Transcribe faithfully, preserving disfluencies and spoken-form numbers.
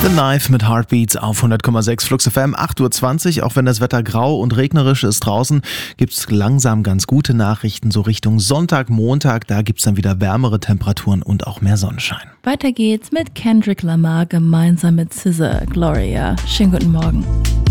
The Knife mit Heartbeats auf hundert Komma sechs Flux F M, acht Uhr zwanzig. Auch wenn das Wetter grau und regnerisch ist draußen, gibt's langsam ganz gute Nachrichten. So Richtung Sonntag, Montag, da gibt's dann wieder wärmere Temperaturen und auch mehr Sonnenschein. Weiter geht's mit Kendrick Lamar gemeinsam mit S Z A, Gloria. Schönen guten Morgen.